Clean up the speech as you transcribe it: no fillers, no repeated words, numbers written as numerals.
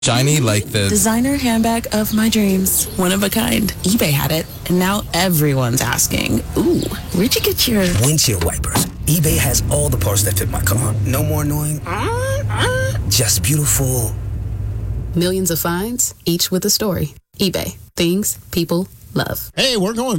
Shiny like the designer handbag of my dreams. One of a kind. eBay had it, and now everyone's asking, ooh, where'd you get your windshield wipers? eBay has all the parts that fit my car. No more annoying, just beautiful. Millions of finds, each with a story. eBay. Things people love. Hey, we're going